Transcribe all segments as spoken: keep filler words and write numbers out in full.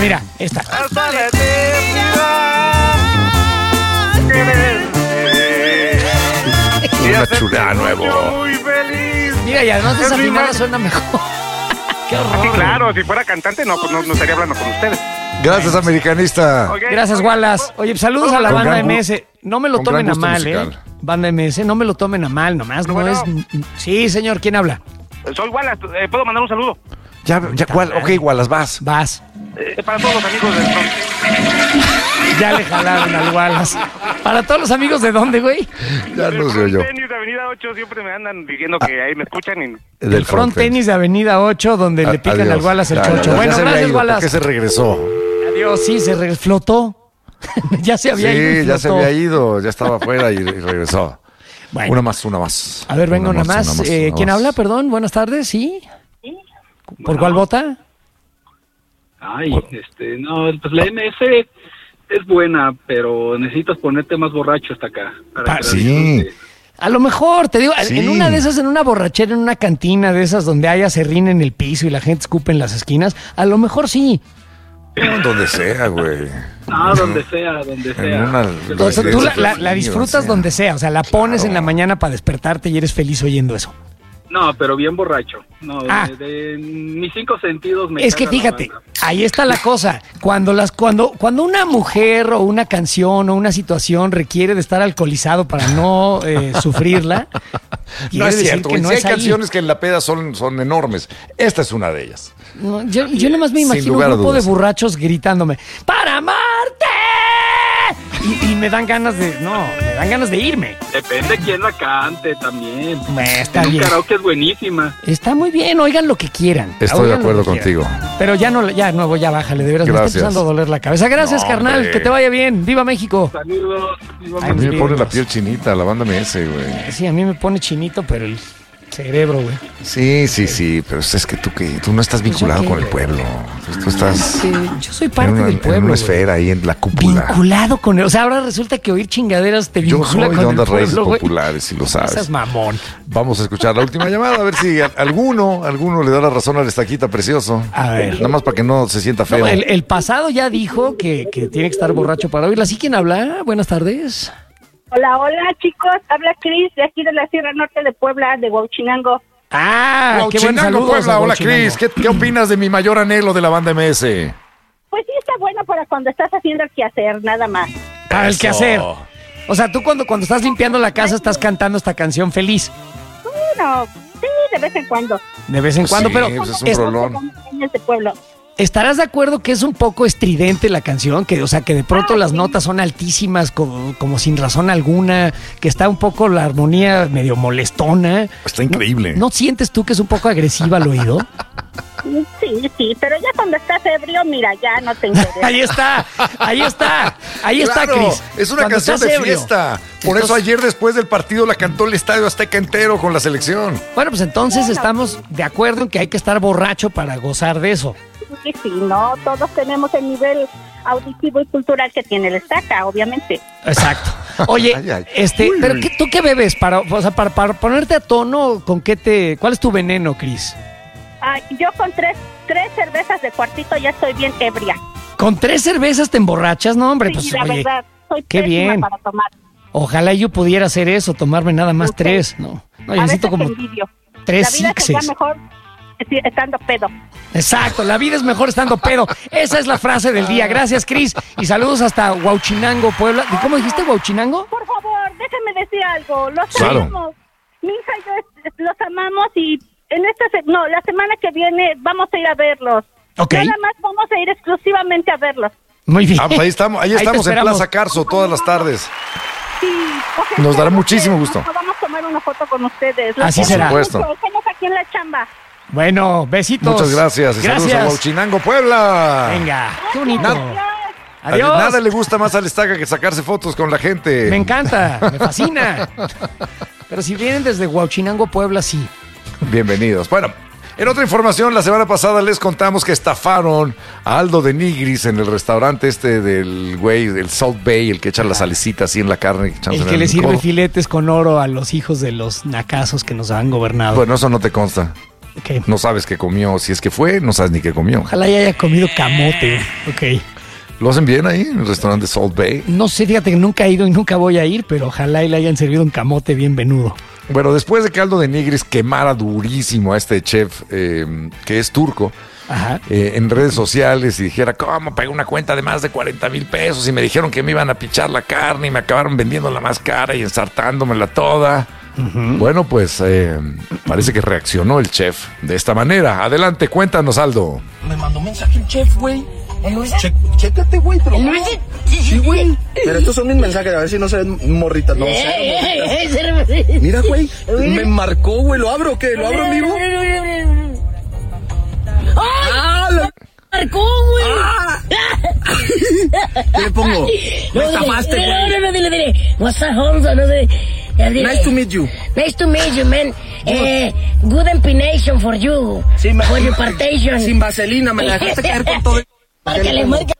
Mira, esta. Hasta la eternidad. Una chulada nuevo. Muy feliz. Mira, y además desafinada suena mejor. Qué horror. Sí, claro, si fuera cantante, no, pues no, no estaría hablando con ustedes. Gracias, americanista. Okay. Gracias, Wallace. Oye, saludos a la Con banda gran gu- M S. No me lo con tomen gran a gusto mal, ¿eh? musical. Banda M S, no me lo tomen a mal, nomás no Bueno. es... Sí, señor, ¿quién habla? Soy Wallace, eh, ¿puedo mandar un saludo? Ya, ya, ¿cuál? Ok, Wallace, vas. Vas. Eh, para todos los amigos del front. Ya le jalaron al Wallace. Para todos los amigos de dónde, güey. Ya Del no sé front yo. tenis de Avenida ocho siempre me andan diciendo que ahí me escuchan y... Del Front tenis de Avenida ocho, donde le pican Adiós. al Wallace el Ya, chocho. ya, Bueno, ya se había gracias, ido, ¿por Wallace. qué se regresó? Adiós, sí, se re- flotó. Ya se había ido. y Sí, ya se flotó. había ido, ya estaba afuera y, y regresó. Bueno. Una más, una más. A ver, venga una, más. una Eh, una ¿Quién más. habla? Perdón, buenas tardes, ¿sí? ¿Por cuál vota? Ay, este, no, pues la M S es buena, pero necesitas ponerte más borracho hasta acá. Para Pa- que la sí. disfrutes. A lo mejor, te digo, Sí. en una de esas, en una borrachera, en una cantina de esas donde haya serrín en el piso y la gente escupe en las esquinas, a lo mejor sí. No, donde sea, güey. No, donde sea, donde sea. En una- Pero O sea, Sí, tú sí, la, sí, la- sí, la donde disfrutas sea. donde sea, o sea, la pones Claro. en la mañana para despertarte y eres feliz oyendo eso. No, pero bien borracho. No, Ah. de, de mis cinco sentidos me Es que caga la fíjate, banda. ahí está la cosa. Cuando las, cuando, cuando una mujer o una canción o una situación requiere de estar alcoholizado para no eh, sufrirla, No quiere es decir cierto, que güey. no Sí hay es ahí. canciones que en la peda son, son enormes. Esta es una de ellas. No, yo, yo nomás me Sin imagino un lugar a grupo de dudas. borrachos gritándome ¡Para amarte! Y, y me dan ganas de... No, me dan ganas de irme. Depende quién la cante también. Me está En un bien. karaoke es buenísima. Está muy bien, oigan lo que quieran. Estoy de Oigan lo acuerdo que quieran. contigo. Pero ya no, ya nuevo, ya bájale, de veras, me Gracias. está empezando a doler la cabeza. Gracias, No, carnal, hombre. que te vaya bien. ¡Viva México! Saludos. A mí me Bien, pone la pues. piel chinita, la banda M S, güey. Sí, a mí me pone chinito, pero el cerebro, güey. Sí, sí, sí, pero es que tú, que tú no estás vinculado ¿qué? con el pueblo. Tú, tú estás Sí, yo soy parte en una, del en pueblo. una güey. esfera ahí en la cúpula. Vinculado con él. O sea, ahora resulta que oír chingaderas te Yo vincula soy con de Ondas el Raíces pueblo, güey. Populares, si lo Seas sabes. mamón. Vamos a escuchar la última llamada, a ver si a- alguno, alguno le da la razón al estaquita precioso. A ver. Nada más para que no se sienta feo. No, el, el pasado ya dijo que, que tiene que estar borracho para oírla. ¿Sí quién habla? Buenas tardes. Hola, hola chicos, habla Cris de aquí de la Sierra Norte de Puebla, de Huauchinango. Ah, qué buen Huauchinango, saludo. Puebla. Hola, Cris. ¿Qué, ¿Qué opinas de mi mayor anhelo de la banda M S? Pues sí está bueno para cuando estás haciendo el quehacer, nada más. Para el Eso. quehacer. O sea, tú cuando, cuando estás limpiando la casa estás cantando esta canción feliz. Bueno, sí, de vez en cuando. De vez en Pues cuando, sí, pero pues es un es- rolón. En de pueblo. ¿estarás de acuerdo que es un poco estridente la canción? Que, o sea, que de pronto las notas son altísimas, como, como sin razón alguna, que está un poco la armonía medio molestona. Está increíble. ¿No, ¿no sientes tú que es un poco agresiva al oído? Sí, sí, pero ya cuando estás ebrio, mira, ya no te interesa. Ahí está, ahí está, ahí está, Claro, Cris. es una Cuando canción estás de ebrio. fiesta. Por eso Entonces- ayer después del partido la cantó el Estadio Azteca entero con la selección. Bueno, pues entonces estamos de acuerdo en que hay que estar borracho para gozar de eso. Sí, sí, no, todos tenemos el nivel auditivo y cultural que tiene el estaca, obviamente. Exacto. Oye, Ay, ay. este, Uy, pero uy. ¿qué, ¿tú qué bebes? Para, o sea, para, para ponerte a tono, ¿con qué te, cuál es tu veneno, Cris? Ah, yo con tres, tres cervezas de cuartito ya estoy bien ebria. ¿Con tres cervezas te emborrachas? No, hombre, Sí, pues la oye, verdad, soy qué pésima bien. para tomar. ojalá yo pudiera hacer eso, tomarme nada más Ok. tres, ¿no? No, yo A necesito veces como te envidio. tres La vida sería sixes. mejor sí, estando pedo. Exacto, la vida es mejor estando pedo. Esa es la frase del día. Gracias, Cris. Y saludos hasta Huauchinango, Puebla. ¿Y ¿Cómo dijiste, Huauchinango? Por favor, déjenme decir algo. Los Claro. amamos. Mi hija y yo es- los amamos y en esta se- no, la semana que viene vamos a ir a verlos. Ok. Nada más vamos a ir exclusivamente a verlos. Muy bien. Ah, pues ahí estamos, ahí te estamos en esperamos. Plaza Carso todas las tardes. Sí, ojalá Nos dará que muchísimo gusto. Podamos tomar una foto con ustedes. Los Así quiero será. Por supuesto. mucho. Estamos aquí en la chamba. Bueno, besitos. Muchas gracias. Y saludos a Gracias. Huauchinango, Puebla. Venga, qué bonito. Nada. Adiós. Nada le gusta más al Estaca que sacarse fotos con la gente. Me encanta, me fascina. Pero si vienen desde Huauchinango, Puebla, sí. Bienvenidos. Bueno, en otra información, la semana pasada les contamos que estafaron a Aldo de Nigris en el restaurante este del güey, del Salt Bay, el que echa las salicitas así en la carne. El echándosela que en le sirve codo. filetes con oro a los hijos de los nacazos que nos han gobernado. Bueno, eso no te consta. Okay. No sabes qué comió, si es que fue, no sabes ni qué comió. Ojalá ya haya comido camote. Ok. ¿Lo hacen bien ahí en el restaurante Salt Bay? No sé, fíjate que nunca he ido y nunca voy a ir, pero ojalá y le hayan servido un camote bien venudo. Bueno, después de que Aldo de Nigris quemara durísimo a este chef eh, que es turco, Ajá. Eh, en redes sociales y dijera, ¿cómo pagué una cuenta de más de cuarenta mil pesos? Y me dijeron que me iban a pichar la carne y me acabaron vendiendo la más cara y ensartándomela toda. Uh-huh. Bueno, pues eh, parece que reaccionó el chef de esta manera. Adelante, cuéntanos, Aldo. Me mandó un mensaje el chef, güey. Che, chécate, güey, pero... Sí, güey. Pero estos son mis mensajes, a ver si no se ven morritas. No, sé, mira, güey, me marcó, güey. ¿Lo abro o qué? ¿Lo abro en vivo? ¡Ah! La... marcó, güey! ¡Ah! ¿Qué le pongo? Me estafaste, güey. No, no, no, dile, dile. What's up, Honzo? No sé. Nice to meet you. Nice to meet you, man. Eh, good empination for you. Sí, me, for your partation. Sin vaselina, me la dejaste caer con todo. Márcale, marca.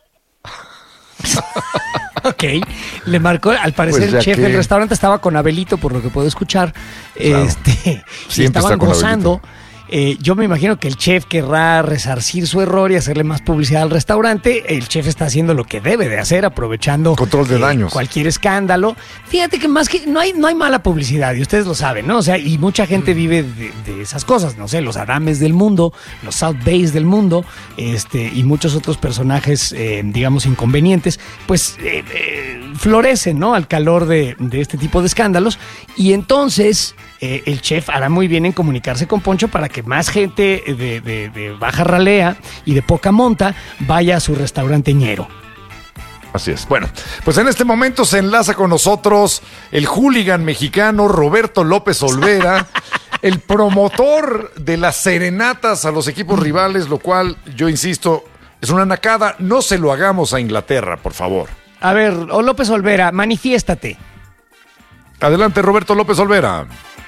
Ok, le marcó, al parecer pues el chef que... del restaurante estaba con Abelito, por lo que puedo escuchar. Claro. Este, y estaban gozando. Eh, yo me imagino que el chef querrá resarcir su error y hacerle más publicidad al restaurante. El chef está haciendo lo que debe de hacer, aprovechando control de eh, daños, cualquier escándalo. Fíjate que más que no hay no hay mala publicidad y ustedes lo saben, ¿no? O sea, y mucha gente vive de, de esas cosas, no sé, los Adames del mundo, los South Bays del mundo, este y muchos otros personajes, eh, digamos, inconvenientes, pues eh, eh, florecen, ¿no? Al calor de, de este tipo de escándalos y entonces eh, el chef hará muy bien en comunicarse con Poncho para que más gente de, de, de baja ralea y de poca monta vaya a su restaurante ñero. Así es. Bueno, pues en este momento se enlaza con nosotros el hooligan mexicano Roberto López Olvera, el promotor de las serenatas a los equipos rivales, lo cual, yo insisto, es una nacada. No se lo hagamos a Inglaterra, por favor. A ver, López Olvera, manifiéstate. Adelante, Roberto López Olvera.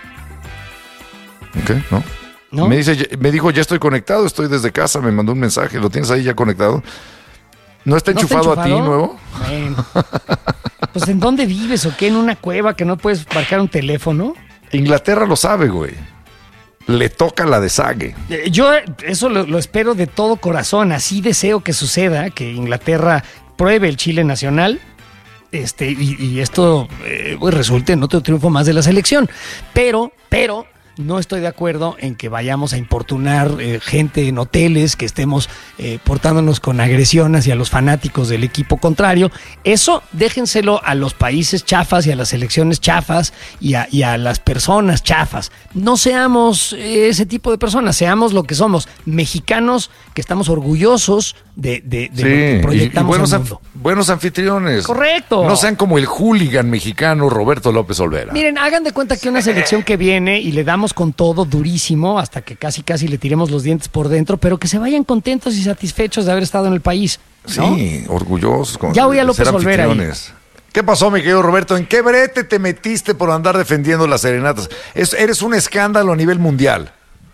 Ok, ¿no? ¿No? Me dice, me dijo, ya estoy conectado, estoy desde casa, me mandó un mensaje, ¿lo tienes ahí ya conectado? ¿No está enchufado, ¿No está enchufado? a ti, nuevo? Bueno. Pues ¿en dónde vives o qué? ¿En una cueva que no puedes marcar un teléfono? Inglaterra lo sabe, güey. Le toca la de Sague. Yo eso lo, lo espero de todo corazón, así deseo que suceda, que Inglaterra pruebe el chile nacional. Este, y, y esto eh, pues resulte en otro triunfo más de la selección. Pero, pero... no estoy de acuerdo en que vayamos a importunar eh, gente en hoteles, que estemos eh, portándonos con agresión hacia los fanáticos del equipo contrario. Eso déjenselo a los países chafas y a las selecciones chafas y a, y a las personas chafas. No seamos eh, ese tipo de personas, seamos lo que somos, mexicanos que estamos orgullosos de, de, de sí, lo que proyectamos y, y buenos, al mundo. Anf- buenos anfitriones. Correcto. No sean como el hooligan mexicano Roberto López Olvera. Miren, hagan de cuenta que una selección que viene y le damos con todo durísimo hasta que casi casi le tiremos los dientes por dentro, pero que se vayan contentos y satisfechos de haber estado en el país, ¿no? Sí, orgullosos. Con ya voy a López Olvera ahí. ¿Qué pasó, mi querido Roberto? ¿En qué brete te metiste por andar defendiendo las serenatas? Es, eres un escándalo a nivel mundial.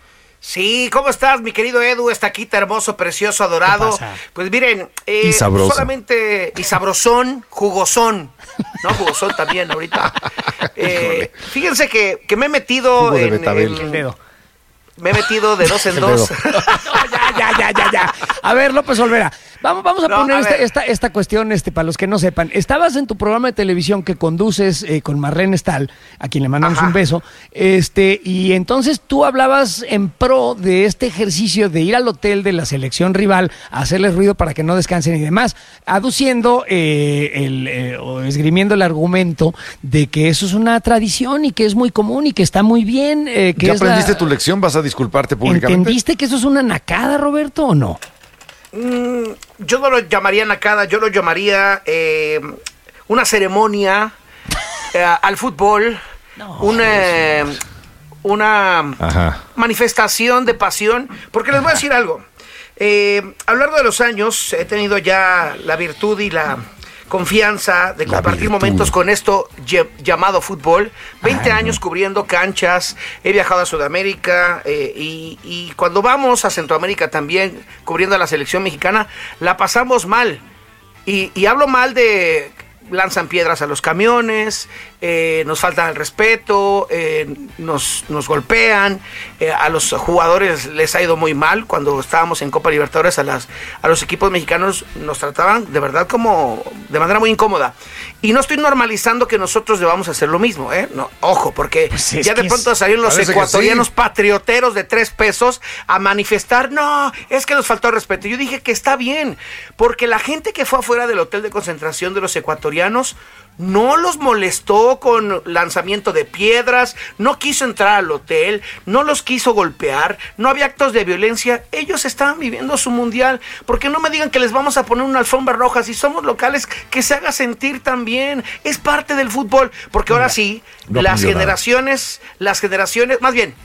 Sí, ¿cómo estás, mi querido Edu? Estaquita hermoso, precioso, adorado. Pues miren, eh, y sabroso. solamente y sabrosón, jugosón, ¿no? Jugosón también ahorita. Eh, fíjense que, que me he metido Jugo de en betabel. el dedo. Me he metido de dos en dos. No, ya, ya, ya, ya. A ver, López Olvera, vamos, vamos a No, poner a esta, ver. esta, esta cuestión, este, para los que no sepan. Estabas en tu programa de televisión que conduces eh, con Marlene Stahl, a quien le mandamos Ajá. un beso, este, y entonces tú hablabas en pro de este ejercicio de ir al hotel de la selección rival a hacerles ruido para que no descansen y demás, aduciendo eh, el, eh, o esgrimiendo el argumento de que eso es una tradición y que es muy común y que está muy bien. Eh, que ¿Ya es aprendiste la... tu lección? ¿Vas a disculparte públicamente? ¿Entendiste que eso es una nacada, Roberto, o no? Mm, yo no lo llamaría nacada, yo lo llamaría eh, una ceremonia eh, al fútbol, No, una, eh, una Ajá. manifestación de pasión, porque les voy a decir algo. Eh, a lo largo de los años he tenido ya la virtud y la confianza de La compartir virtud. momentos con esto lle- llamado fútbol. veinte Ay, años no. cubriendo canchas, he viajado a Sudamérica eh, y, y cuando vamos a Centroamérica también cubriendo a la selección mexicana, la pasamos mal. Y, y hablo mal de lanzan piedras a los camiones, eh, nos faltan el respeto, eh, nos, nos golpean, eh, a los jugadores les ha ido muy mal. Cuando estábamos en Copa Libertadores, a, las, a los equipos mexicanos nos trataban de verdad como de manera muy incómoda. Y no estoy normalizando que nosotros debamos hacer lo mismo, ¿eh? No, ojo, porque Pues ya de pronto es- salieron los parece que ecuatorianos sí. patrioteros de tres pesos a manifestar, no, es que nos faltó el respeto. Yo dije que está bien, porque la gente que fue afuera del hotel de concentración de los ecuatorianos no los molestó con lanzamiento de piedras, no quiso entrar al hotel, no los quiso golpear, no había actos de violencia. Ellos estaban viviendo su mundial. Porque no me digan que les vamos a poner una alfombra roja. Si somos locales, que se haga sentir también. Es parte del fútbol. Porque ahora sí, no las aprendió nada. generaciones, las generaciones, más bien,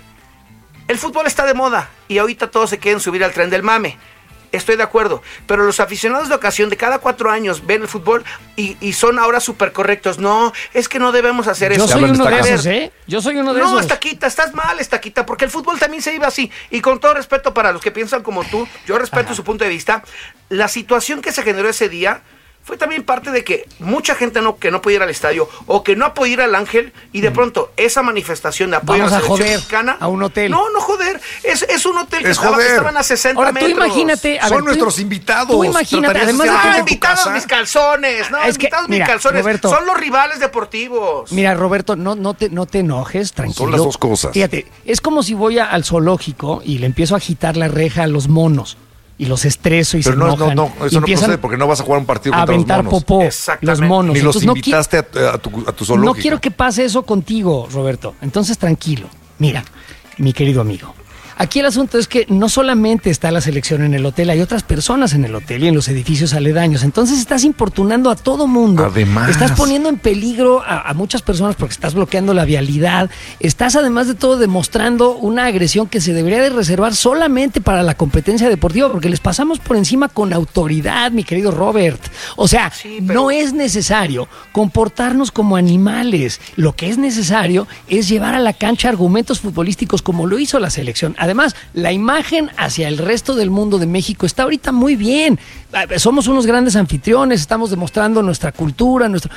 el fútbol está de moda y ahorita todos se quieren subir al tren del mame. Estoy de acuerdo, pero los aficionados de ocasión de cada cuatro años ven el fútbol y, y son ahora súper correctos. No, es que no debemos hacer Yo eso. soy hablan uno de estaca. esos, ¿eh? Yo soy uno de No, esos. Estaquita, estás mal, Estaquita, porque el fútbol también se iba así. Y con todo respeto para los que piensan como tú, yo respeto Ajá. su punto de vista. La situación que se generó ese día fue también parte de que mucha gente no, que no podía ir al estadio o que no podía ir al Ángel y de pronto esa manifestación de apoyo Vamos a a la selección joder mexicana. a un hotel. No, no joder. Es, es un hotel que Es estaba, joder. estaban a sesenta Ahora tú metros. imagínate, a Son ver, tú- nuestros invitados. Tú imagínate, Tratarías además de de hacer que Ah, en tu invitados casa. mis calzones. No, Es que, invitados mira, mis calzones. Roberto. Son los rivales deportivos. Mira, Roberto, no, no, te, no te enojes, tranquilo. Son las dos cosas. Fíjate, es como si voy a- al zoológico y le empiezo a agitar la reja a los monos y los estreso y Pero se no, no, enojan. no, y eso no empiezan procede porque no vas a jugar un partido a contra los aventar monos. popó, Exactamente. los monos. Ni los Entonces, no qui- invitaste a, a tu, a tu zoológico. No quiero que pase eso contigo, Roberto. Entonces, tranquilo. Mira, mi querido amigo. Aquí el asunto es que no solamente está la selección en el hotel, hay otras personas en el hotel y en los edificios aledaños. Entonces estás importunando a todo mundo. Además. Estás poniendo en peligro a, a muchas personas porque estás bloqueando la vialidad. Estás además de todo demostrando una agresión que se debería de reservar solamente para la competencia deportiva porque les pasamos por encima con autoridad, mi querido Robert. O sea, Sí, pero- no es necesario comportarnos como animales. Lo que es necesario es llevar a la cancha argumentos futbolísticos como lo hizo la selección. Además, la imagen hacia el resto del mundo de México está ahorita muy bien. Somos unos grandes anfitriones, estamos demostrando nuestra cultura, nuestro...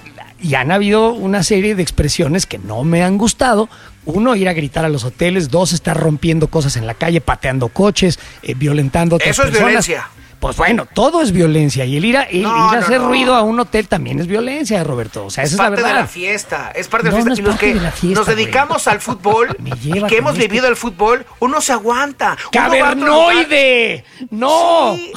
Y han habido una serie de expresiones que no me han gustado. Uno, ir a gritar a los hoteles. Dos, estar rompiendo cosas en la calle, pateando coches, eh, violentando a otras Eso es personas. violencia. Pues bueno, todo es violencia. Y el ir a, el No, ir a no, hacer no. ruido a un hotel también es violencia, Roberto. O sea, esa Es es, la parte de verdad. la fiesta, es parte de No, la no fiesta. es y los parte que de la fiesta, nos dedicamos al fútbol Me y lleva que con hemos este- vivido el fútbol, uno se aguanta. Uno va a otro lugar- ¡Cavernoide! ¡No! Sí,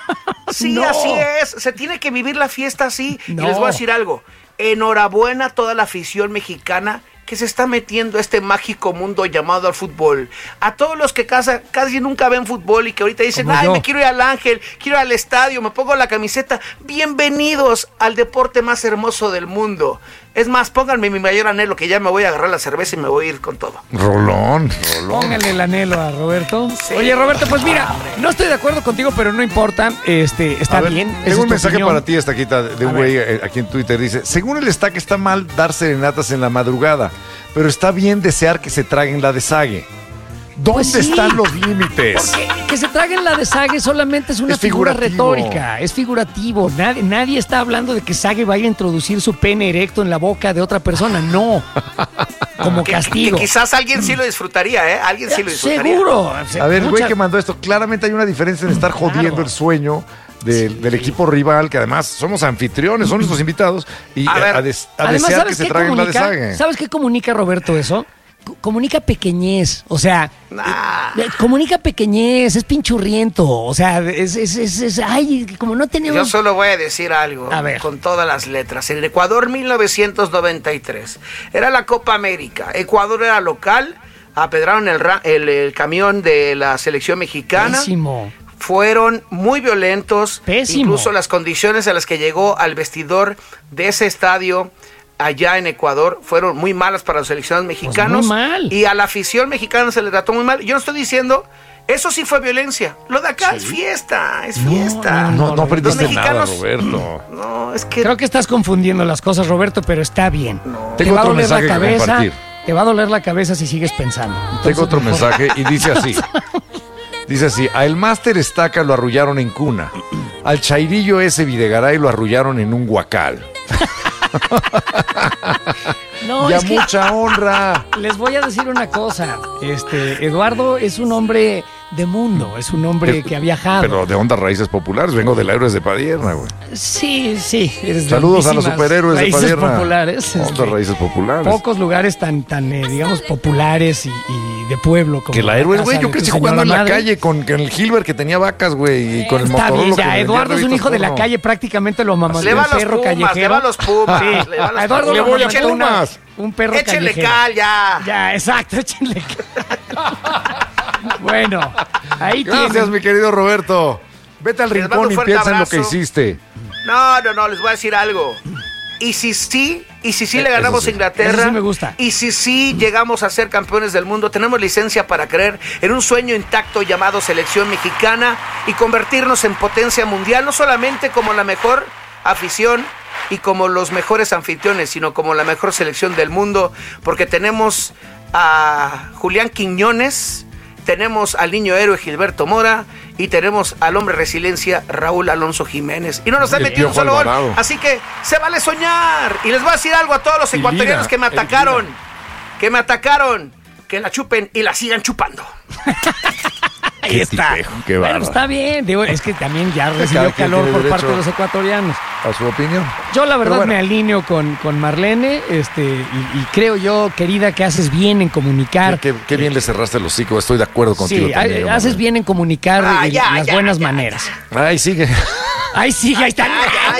sí, No. así es. Se tiene que vivir la fiesta así. No. Y les voy a decir algo. Enhorabuena a toda la afición mexicana que se está metiendo a este mágico mundo llamado al fútbol. A todos los que casa, casi nunca ven fútbol y que ahorita dicen, Como ay, yo. me quiero ir al Ángel, quiero ir al estadio, me pongo la camiseta. Bienvenidos al deporte más hermoso del mundo. Es más, pónganme mi mayor anhelo, que ya me voy a agarrar la cerveza y me voy a ir con todo. Rolón, rolón. Póngale el anhelo a Roberto. Sí. Oye, Roberto, pues mira, no estoy de acuerdo contigo, pero no importa. Este, está A ver, bien. esa es Tengo un tu mensaje opinión. para ti, Estaquita, de un A güey eh, aquí en Twitter. Dice, según el Estaque está mal dar serenatas en la madrugada, pero está bien desear que se traguen la desague. ¿Dónde Pues sí. están los límites? Porque que se traguen la de Sage solamente es una Es figura figurativo. retórica, es figurativo. Nadie, nadie está hablando de que Sage vaya a introducir su pene erecto en la boca de otra persona, no. Como Que, castigo. que quizás alguien sí lo disfrutaría, ¿eh? Alguien sí lo disfrutaría. Seguro. A ver, el güey Mucha- que mandó esto, claramente hay una diferencia en estar jodiendo Claro. el sueño del, del equipo rival, que además somos anfitriones, son nuestros invitados, y A a, ver. a des- a Además, desear ¿sabes que se qué traguen la comunica? desague. ¿Sabes qué comunica, Roberto, eso? Co- Comunica pequeñez, o sea, Nah. eh, comunica pequeñez, es pinchurriento, o sea, es, es, es, es- ay, como no Yo tenemos... solo voy a decir algo A ver. con todas las letras. En Ecuador mil novecientos noventa y tres era la Copa América. Ecuador era local, apedraron el, ra- el, el camión de la selección mexicana. Pésimo. Fueron muy violentos. Pésimo. Incluso las condiciones a las que llegó al vestidor de ese estadio allá en Ecuador fueron muy malas para los seleccionados mexicanos. muy mal. Y a la afición mexicana se le trató muy mal. Yo no estoy diciendo, eso sí fue violencia. Lo de acá es fiesta, es No, fiesta. no, No, no aprendiste Los nada, mexicanos- Roberto. No, es que Creo que estás confundiendo las cosas, Roberto, pero está bien. Te Tengo va a otro doler la mensaje que cabeza. compartir. Te va a doler la cabeza si sigues pensando. Entonces, Tengo otro mejor- mensaje y dice así. Dice así, a el Máster Estaca lo arrullaron en cuna. Al Chairillo ese Videgaray lo arrullaron en un huacal. No, ya es que mucha honra. les voy a decir una cosa. Este, Eduardo es un hombre de mundo, es un hombre Eh, que ha viajado. Pero de ondas raíces populares, vengo del Héroes de Padierna, güey. Sí, sí. eres de Saludos a los lindísimas superhéroes de raíces Padierna. populares. Ondas este, raíces populares. Pocos lugares tan, tan eh, digamos, populares y, y de pueblo como Que la Héroes, casa güey, yo de crecí tu jugando en señora la madre. calle con, con el Gilbert que tenía vacas, güey, y con el Está Motorola bien, que ya, vendía Eduardo es un revistas hijo de la porno. calle, prácticamente lo mamá Le va a los perro Pumas, le callejero. va a los Pumas. Sí, le va a los a Eduardo Pumas. Le lo voy a mamá una- Pumas. un perro Échenle callejero. cal, ya. Ya, exacto, échenle cal. Bueno, ahí Gracias, tienen. mi querido Roberto. Vete al Les mando rincón un y fuerte piensa en lo que abrazo. hiciste. No, no, no, les voy a decir algo. Y si sí, y si sí le Eso ganamos sí. a Inglaterra, Eso sí me gusta. y si sí llegamos a ser campeones del mundo, tenemos licencia para creer en un sueño intacto llamado selección mexicana y convertirnos en potencia mundial, no solamente como la mejor afición y como los mejores anfitriones, sino como la mejor selección del mundo, porque tenemos a Julián Quiñones, tenemos al niño héroe Gilberto Mora y tenemos al hombre resiliencia Raúl Alonso Jiménez. Y no nos han Y el metido un Piojo solo gol. Alvarado. Así que se vale soñar. Y les voy a decir algo a todos los Y ecuatorianos Lira, que me el atacaron. Lira. Que me atacaron. Que la chupen y la sigan chupando. Ahí Qué está. tipejo, qué Bueno, bárbaro. está bien. Digo, es que también ya recibió Cada quien calor tiene por parte de derecho los ecuatorianos. A su opinión. Yo la verdad Pero bueno. me alineo con, con Marlene, este, y, y creo yo, querida, que haces bien en comunicar. Qué, qué bien le cerraste el hocico, estoy de acuerdo contigo. Sí, también, ha- haces Manuel. bien en comunicar Ah, eh, ya, las ya, buenas ya, maneras. Ay, sigue. Ay, sí, ahí está.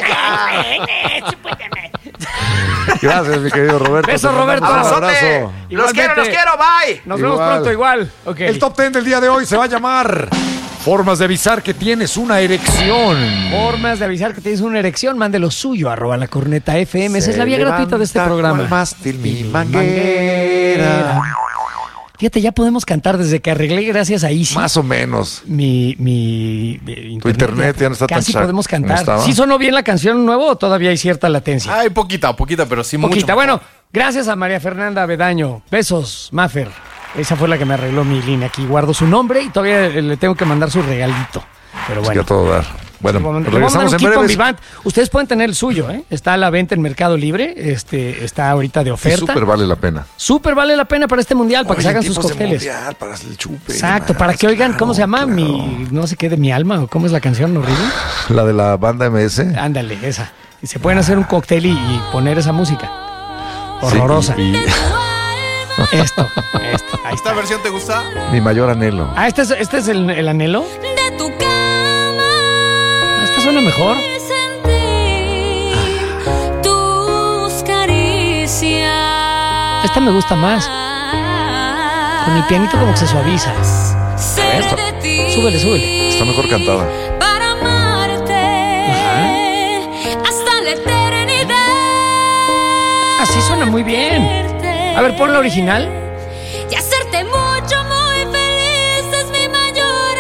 Gracias, mi querido Roberto. Beso, Te mandamos Roberto. un Abrazote. abrazo. Los Igualmente. quiero, los quiero. Bye. Nos vemos Igual. pronto igual. Ok. El top ten del día de hoy se va a llamar Formas de avisar que tienes una erección. Formas de avisar que tienes una erección, mande lo suyo, arroba la corneta F M. Esa es la vía gratuita de este programa. Cual mástil, mi manguera. Fíjate, ya podemos cantar desde que arreglé gracias a Easy. Más o menos. Mi, mi, mi Tu internet ya no está tan Casi chac- podemos como cantar. estaba. ¿Sí sonó bien la canción nuevo o todavía hay cierta latencia? Ay, poquita, poquita, pero sí Poquita. mucho. Bueno, gracias a María Fernanda Bedaño. Besos, Mafer. Esa fue la que me arregló mi línea aquí. Guardo su nombre y todavía le tengo que mandar su regalito. Pero Sí, bueno. a todo dar. Bueno, Le voy a mandar regresamos un en kit con breve. Vivant. Ustedes pueden tener el suyo, ¿eh? Está a la venta en Mercado Libre. Este, está ahorita de Sí, oferta. súper vale la pena. Súper vale la pena para este mundial, para que se Oye, hagan sus tiempos de cócteles. mundial, para el chupe. Exacto, más, para que oigan, ¿cómo se llama? claro. Mi, no sé qué, de mi alma, o cómo es la canción horrible. La de la banda M S. Ándale, esa. Y se pueden hacer un cóctel y, y poner esa música. Sí, Horrorosa. y- y Esto, esto. Ahí ¿Esta está. versión te gusta? mi mayor anhelo. Ah, este es, este es el, el anhelo. De tu cama Ah, esta suena mejor. sentí tus caricias. Esta me gusta más. Con el pianito como que se suaviza. Sé Esta. de ti Súbele, súbele. Está mejor cantada. para amarte hasta la eternidad. Así suena muy bien. A ver, pon la original. Y hacerte mucho, muy feliz es mi mayor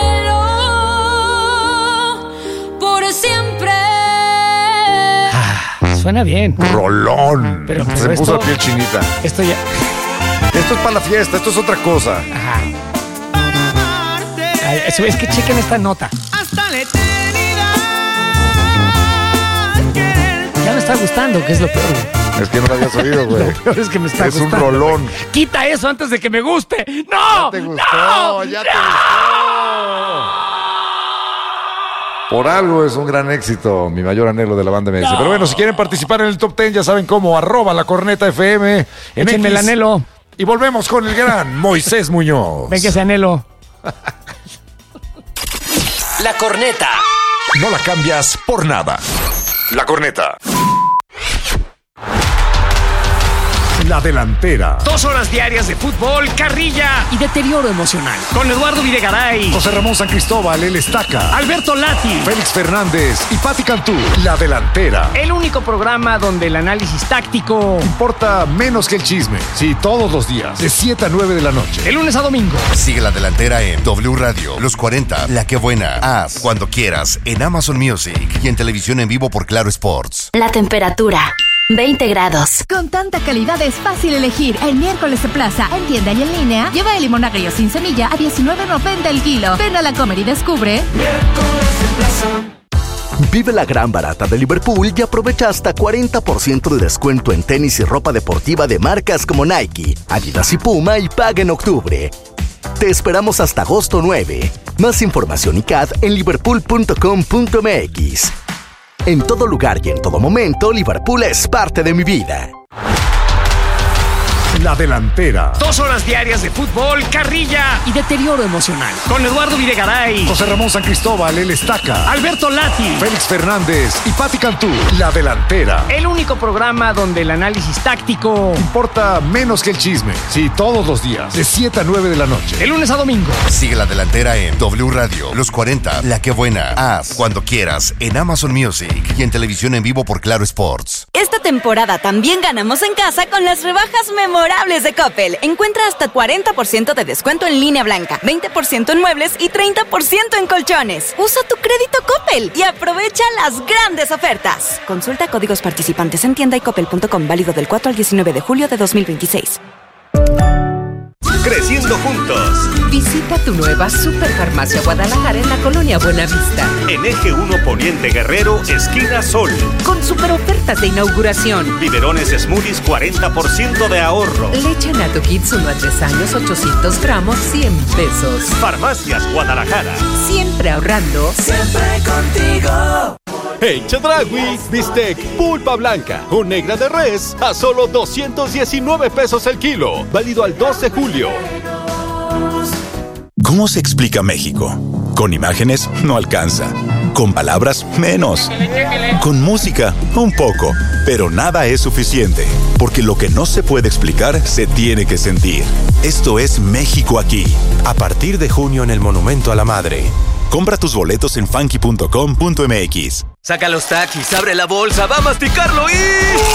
anhelo. Por siempre. Ah, suena bien. Rolón. Pero- pero Se me puso esto- la piel chinita. Esto ya. Esto es para la fiesta, esto es otra cosa. Ajá. Ay, eso- es que chequen esta nota. Ya me está gustando, que es lo peor, güey. Es que no lo habías oído, güey. Lo peor es que me está Es un gustando. rolón. Quita eso antes de que me guste. ¡No! Ya te gustó, ¡No! ya te gustó. Por algo es un gran éxito, mi mayor anhelo de la banda M S. No. Pero bueno, si quieren participar en el top ten, ya saben cómo, arroba la corneta F M. En Échenme el X. anhelo. Y volvemos con el gran Moisés Muñoz. Ven que ese anhelo. La corneta. No la cambias por nada. La corneta. La delantera. Dos horas diarias de fútbol, carrilla y deterioro emocional. Con Eduardo Videgaray, José Ramón San Cristóbal, el Estaca. Alberto Lati. Félix Fernández y Pati Cantú. La delantera. El único programa donde el análisis táctico, Importa menos que el chisme. Sí, todos los días. De siete a nueve de la noche. de lunes a domingo. Sigue la delantera en W Radio, Los cuarenta, La Que Buena, Haz, Cuando Quieras, en Amazon Music y en televisión en vivo por Claro Sports. La temperatura, veinte grados. Con tanta calidad es fácil elegir. El miércoles de plaza, en tienda y en línea, lleva el limón agrio sin semilla a diecinueve noventa el kilo. Ven a la Comer y descubre. Vive la gran barata de Liverpool y aprovecha hasta cuarenta por ciento de descuento en tenis y ropa deportiva de marcas como Nike, Adidas y Puma y paga en octubre. Te esperamos hasta agosto nueve. Más información y C A D en liverpool punto com punto m x. En todo lugar y en todo momento, Liverpool es parte de mi vida. La Delantera. Dos horas diarias de fútbol, carrilla y deterioro emocional. Con Eduardo Videgaray, José Ramón San Cristóbal, el Estaca, Alberto Lati, Félix Fernández y Pati Cantú. La Delantera. El único programa donde el análisis táctico importa menos que el chisme. Sí, todos los días, de siete a nueve de la noche. De lunes a domingo. Sigue La Delantera en W Radio, Los cuarenta, La Que Buena, Haz, Cuando Quieras, en Amazon Music y en televisión en vivo por Claro Sports. Esta temporada también ganamos en casa con las rebajas memorables de Coppel. Encuentra hasta cuarenta por ciento de descuento en línea blanca, veinte por ciento en muebles y treinta por ciento en colchones. Usa tu crédito Coppel y aprovecha las grandes ofertas. Consulta códigos participantes en tienda y coppel punto com, válido del cuatro al diecinueve de julio de dos mil veintiséis. Creciendo juntos. Visita tu nueva Superfarmacia Guadalajara en la colonia Buenavista. En Eje uno Poniente Guerrero, esquina Sol. Con super ofertas de inauguración. Biberones Smoothies, cuarenta por ciento de ahorro. Leche Nato Kids uno a tres años, ochocientos gramos, cien pesos. Farmacias Guadalajara. Siempre ahorrando. Siempre contigo. En Chedraui, bistec pulpa blanca o negra de res a solo doscientos diecinueve pesos el kilo. Válido al dos de julio. ¿Cómo se explica México? Con imágenes no alcanza. Con palabras menos. Con música un poco. Pero nada es suficiente. Porque lo que no se puede explicar se tiene que sentir. Esto es México aquí. A partir de junio en el Monumento a la Madre. Compra tus boletos en funky punto com punto m x. Saca los taquis, abre la bolsa, va a masticarlo y...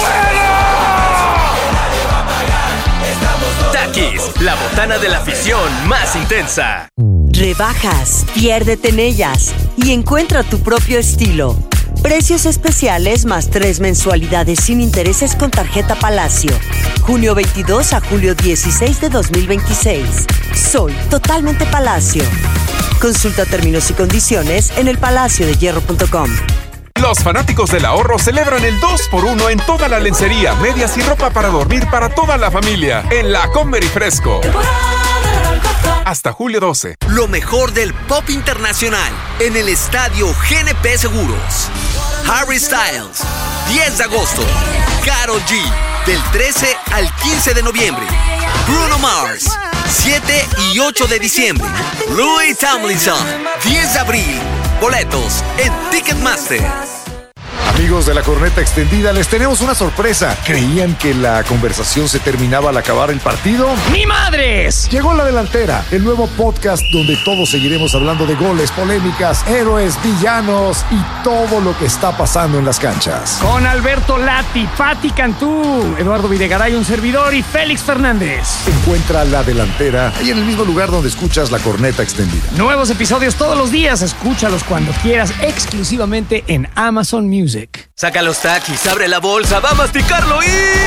Taquis, la botana de la afición más intensa. Rebajas, piérdete en ellas y encuentra tu propio estilo. Precios especiales más tres mensualidades sin intereses con tarjeta Palacio. junio veintidós a julio dieciséis de dos mil veintiséis. Soy totalmente Palacio. Consulta términos y condiciones en el palacio de hierro punto com. Los fanáticos del ahorro celebran el dos por uno en toda la lencería, medias y ropa para dormir para toda la familia en la Comer y Fresco. Hasta julio doce. Lo mejor del pop internacional en el estadio G N P Seguros. Harry Styles, diez de agosto. Karol G, del trece al quince de noviembre. Bruno Mars, siete y ocho de diciembre. Louis Tomlinson, diez de abril. Boletos en Ticketmaster. Amigos de la Corneta Extendida, les tenemos una sorpresa. ¿Creían que la conversación se terminaba al acabar el partido? ¡Ni madres! Llegó La Delantera, el nuevo podcast donde todos seguiremos hablando de goles, polémicas, héroes, villanos y todo lo que está pasando en las canchas. Con Alberto Lati, Pati Cantú, Eduardo Videgaray, un servidor, y Félix Fernández. Encuentra La Delantera ahí en el mismo lugar donde escuchas La Corneta Extendida. Nuevos episodios todos los días. Escúchalos cuando quieras, exclusivamente en Amazon Music. Saca los taquis, abre la bolsa, va a masticarlo y...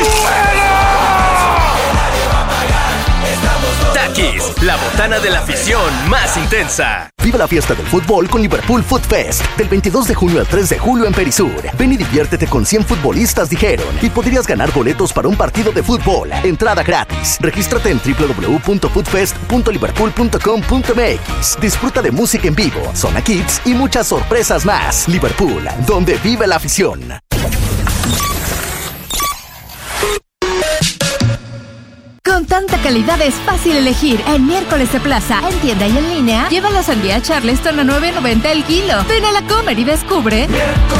Taquis, la botana de la afición más intensa. Viva la fiesta del fútbol con Liverpool Food Fest. Del veintidós de junio al tres de julio en Perisur. Ven y diviértete con cien futbolistas, dijeron. Y podrías ganar boletos para un partido de fútbol. Entrada gratis. Regístrate en w w w punto foodfest punto liverpool punto com punto m x. Disfruta de música en vivo, zona kids y muchas sorpresas más. Liverpool, donde vive la afición. Con tanta calidad es fácil elegir. En Miércoles de Plaza, en tienda y en línea, lleva la sandía Charleston a nueve noventa el kilo. Ven a la Comer y descubre... Miércoles.